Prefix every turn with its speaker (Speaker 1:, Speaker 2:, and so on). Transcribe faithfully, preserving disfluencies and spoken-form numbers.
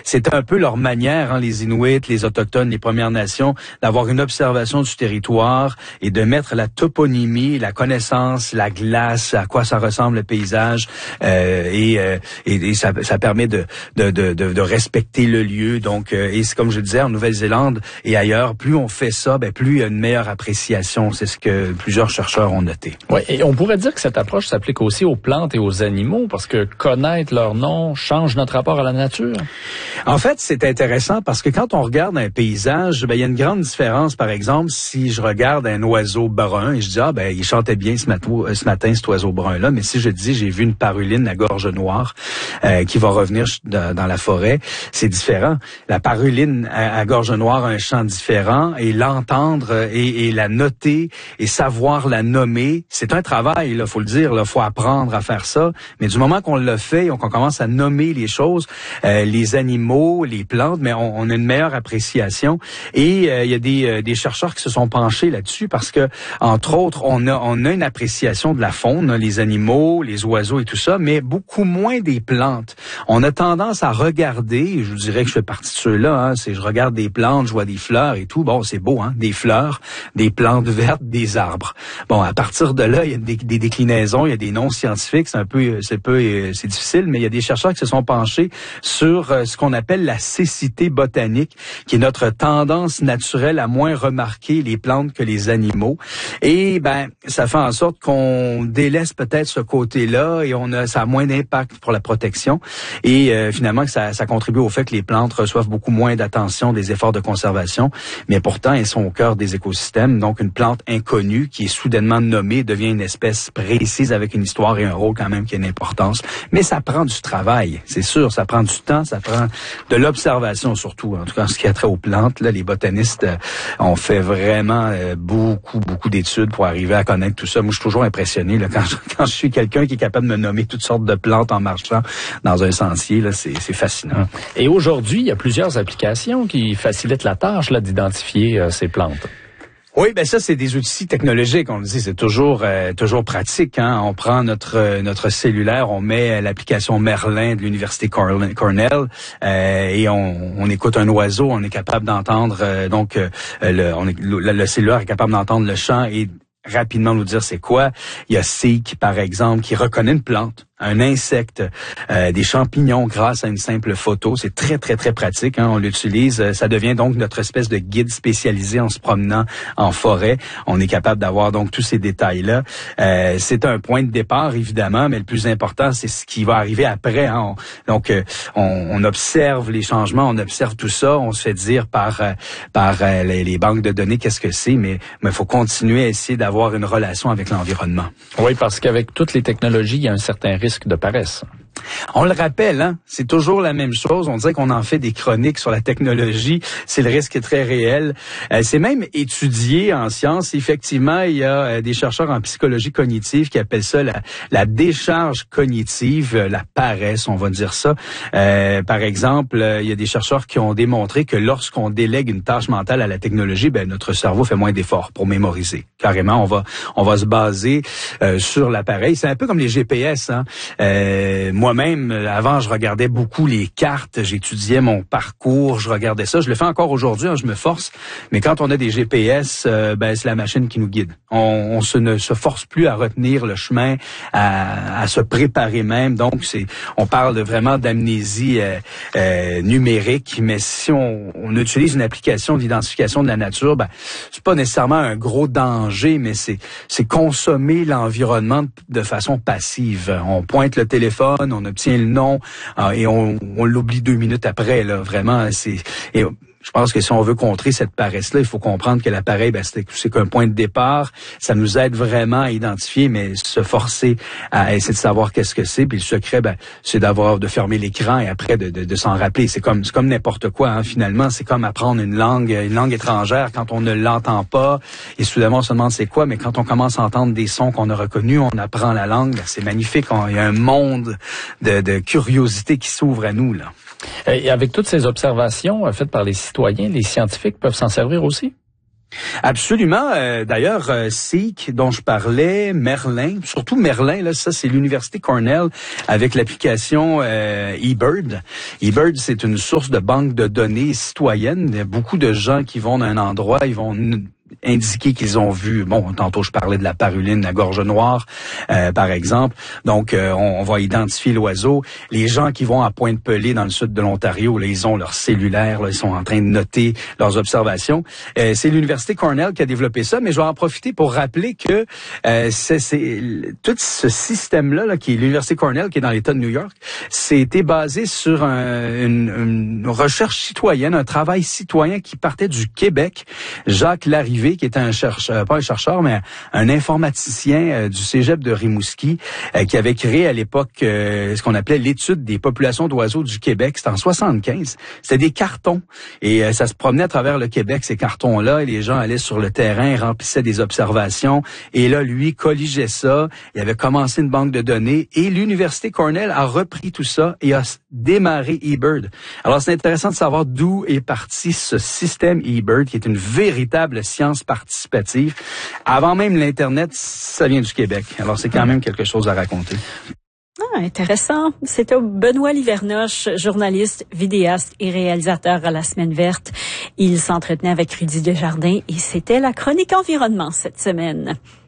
Speaker 1: c'est un peu leur manière, hein, les Inuits, les Autochtones, les Premières Nations, d'avoir une observation du territoire et de mettre la toponymie, la connaissance, la glace, à quoi ça ressemble le paysage, euh, et, euh, et, et ça, ça permet de, de, de, de, de respecter le lieu. Donc, euh, et c'est comme je le disais, en Nouvelle-Zélande et ailleurs, plus on fait ça, ben plus il y a une meilleure appréciation. C'est ce que plusieurs chercheurs ont noté.
Speaker 2: Oui, et on pourrait dire que cette approche s'applique aussi aux plantes et aux animaux, parce que connaître leur nom change notre rapport à la nature.
Speaker 1: En fait, c'est intéressant parce que quand on regarde un paysage, ben il y a une grande différence. Par exemple, si je regarde un oiseau brun et je dis ah ben il chantait bien ce matin, ce matin cet oiseau brun là, mais si je dis j'ai vu une paruline à gorge noire euh, qui va revenir dans, dans la forêt, c'est différent. La paruline à, à gorge noire a un chant différent et l'entendre et, et la noter et savoir la nommer, c'est un travail, là, faut le dire, là, faut apprendre à faire ça. Mais du moment qu'on le fait, qu'on commence à nommer les choses, euh, les animaux, les plantes, mais on, on a une meilleure appréciation. Et euh, il y a des, euh, des chercheurs qui se sont penchés là-dessus parce que, entre autres, on a, on a une appréciation de la faune, les animaux, les oiseaux et tout ça, mais beaucoup moins des plantes. On a tendance à regarder, et je vous dirais que je fais partie de ceux-là, hein, c'est je regarde des plantes, je vois des fleurs et tout. Bon, c'est beau, hein, des fleurs, des plantes vertes, des arbres. Bon, à partir de là, il y a des, des déclinaisons, il y a des noms scientifiques, c'est un peu, c'est peu, c'est difficile, mais il y a des chercheurs qui se sont penchés sur euh, ce qu'on appelle la cécité botanique, qui est notre tendance naturelle à moins remarquer les plantes que les animaux. Et ben, ça fait en sorte qu'on délaisse peut-être ce côté-là et on a, ça a moins d'impact pour la protection. Et euh, finalement, que ça, ça contribue au fait que les plantes reçoivent beaucoup moins d'attention, des efforts de conservation, mais pourtant elles sont au cœur des écosystèmes. Donc une plante inconnue qui est soudainement nommée devient une espèce précise avec une histoire et un rôle quand même qui a une importance. Mais ça prend du travail, c'est sûr, ça prend du temps, ça prend de l'observation surtout. En tout cas, en ce qui a trait aux plantes, là, les botanistes euh, ont fait vraiment euh, beaucoup, beaucoup d'études pour arriver à connaître tout ça. Moi, je suis toujours impressionné là, quand, je, quand je suis quelqu'un qui est capable de me nommer toutes sortes de plantes en marchant dans un sentier. Là, c'est, c'est fascinant.
Speaker 2: Et aujourd'hui, il y a plusieurs applications qui facilitent la tâche là, d'identifier euh, ces plantes.
Speaker 1: Oui, ben ça c'est des outils technologiques. On le dit, c'est toujours euh, toujours pratique. Hein? On prend notre euh, notre cellulaire, on met l'application Merlin de l'université Cornell euh, et on, on écoute un oiseau. On est capable d'entendre euh, donc euh, le, on est, le, le cellulaire est capable d'entendre le chant et rapidement nous dire c'est quoi. Il y a Seek, par exemple, qui reconnaît une plante, un insecte, euh, des champignons grâce à une simple photo. C'est très, très, très pratique. Hein? On l'utilise. Ça devient donc notre espèce de guide spécialisé en se promenant en forêt. On est capable d'avoir donc tous ces détails-là. Euh, c'est un point de départ, évidemment, mais le plus important, c'est ce qui va arriver après. Hein? On, donc, euh, on, on observe les changements, on observe tout ça. On se fait dire par, euh, par euh, les, les banques de données qu'est-ce que c'est, mais il faut continuer à essayer d'avoir une relation avec l'environnement.
Speaker 2: Oui, parce qu'avec toutes les technologies, il y a un certain risque de paresse.
Speaker 1: On le rappelle, hein, c'est toujours la même chose. On dirait qu'on en fait des chroniques sur la technologie. C'est le risque très réel. Euh, c'est même étudié en sciences. Effectivement, il y a euh, des chercheurs en psychologie cognitive qui appellent ça la, la décharge cognitive, euh, la paresse, on va dire ça. Euh, par exemple, euh, il y a des chercheurs qui ont démontré que lorsqu'on délègue une tâche mentale à la technologie, ben notre cerveau fait moins d'efforts pour mémoriser. Carrément, on va on va se baser euh, sur l'appareil. C'est un peu comme les G P S. Hein. Euh, moi, Moi-même, avant, je regardais beaucoup les cartes, j'étudiais mon parcours, je regardais ça. Je le fais encore aujourd'hui, hein, je me force. Mais quand on a des G P S, euh, ben c'est la machine qui nous guide. On, on se, ne se force plus à retenir le chemin, à, à se préparer même. Donc, c'est, on parle de, vraiment d'amnésie euh, euh, numérique. Mais si on, on utilise une application d'identification de la nature, ben c'est pas nécessairement un gros danger, mais c'est, c'est consommer l'environnement de façon passive. On pointe le téléphone, on obtient le nom euh, et on, on l'oublie deux minutes après. Là, vraiment, c'est. Et, je pense que si on veut contrer cette paresse-là, il faut comprendre que l'appareil, ben, c'est, c'est qu'un point de départ. Ça nous aide vraiment à identifier, mais se forcer à essayer de savoir qu'est-ce que c'est. Puis le secret, ben, c'est d'avoir de fermer l'écran et après de, de, de s'en rappeler. C'est comme c'est comme n'importe quoi. Hein, finalement, c'est comme apprendre une langue, une langue étrangère quand on ne l'entend pas et soudainement on se demande c'est quoi. Mais quand on commence à entendre des sons qu'on a reconnus, on apprend la langue. Ben, c'est magnifique. On, il y a un monde de, de curiosité qui s'ouvre à nous là.
Speaker 2: Et avec toutes ces observations faites par les citoyens, les scientifiques peuvent s'en servir aussi?
Speaker 1: Absolument. Euh, d'ailleurs, euh, Seek, dont je parlais, Merlin, surtout Merlin, là, ça c'est l'Université Cornell avec l'application euh, eBird. eBird, c'est une source de banque de données citoyennes. Il y a beaucoup de gens qui vont dans un endroit, ils vont indiquer qu'ils ont vu, bon, tantôt je parlais de la paruline, la gorge noire, euh, par exemple. Donc, euh, on, on va identifier l'oiseau. Les gens qui vont à Pointe-Pelée, dans le sud de l'Ontario, là, ils ont leur cellulaire, là, ils sont en train de noter leurs observations. Euh, c'est l'Université Cornell qui a développé ça, mais je vais en profiter pour rappeler que euh, c'est, c'est tout ce système-là, là, qui est l'Université Cornell, qui est dans l'État de New York, c'était basé sur un, une, une recherche citoyenne, un travail citoyen qui partait du Québec. Jacques Larrivé, qui était un chercheur, pas un chercheur, mais un informaticien euh, du cégep de Rimouski, euh, qui avait créé à l'époque euh, ce qu'on appelait l'étude des populations d'oiseaux du Québec. C'était en soixante-quinze. C'était des cartons. Et euh, ça se promenait à travers le Québec, ces cartons-là, et les gens allaient sur le terrain, remplissaient des observations. Et là, lui, colligeait ça. Il avait commencé une banque de données. Et l'Université Cornell a repris tout ça et a démarré eBird. Alors, c'est intéressant de savoir d'où est parti ce système eBird, qui est une véritable science participative. Avant même l'Internet, ça vient du Québec. Alors, c'est quand même quelque chose à raconter.
Speaker 3: Ah, intéressant. C'était Benoît Livernoche, journaliste, vidéaste et réalisateur à La Semaine verte. Il s'entretenait avec Rudy Desjardins et c'était la chronique environnement cette semaine.